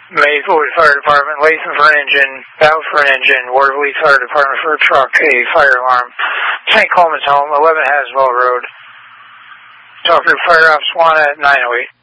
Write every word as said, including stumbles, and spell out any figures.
Maplewood Fire Department, Latham for an engine, Battle for an engine, Waterloo Fire Department for a truck, a fire alarm. Saint Coleman's home, eleven Haswell Road. Talk to Fire Ops one at nine oh eight.